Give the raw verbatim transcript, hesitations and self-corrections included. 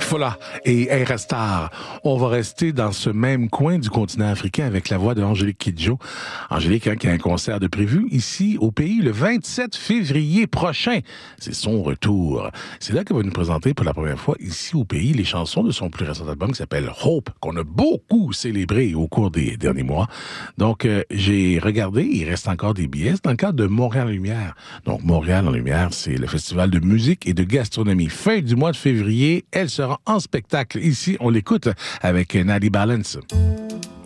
Fola et Air Star. On va rester dans ce même coin du continent africain avec la voix de Angélique Kidjo. Angélique, hein, qui a un concert de prévu ici au pays le vingt-sept février prochain. C'est son retour. C'est là qu'elle va nous présenter pour la première fois ici au pays les chansons de son plus récent album qui s'appelle Hope, qu'on a beaucoup célébré au cours des derniers mois. Donc, euh, j'ai regardé, il reste encore des billets dans le cadre de Montréal en Lumière. Donc, Montréal en Lumière, c'est le festival de musique et de gastronomie. Fin du mois de février, elle sera en spectacle. Ici, on l'écoute avec Natty Balance.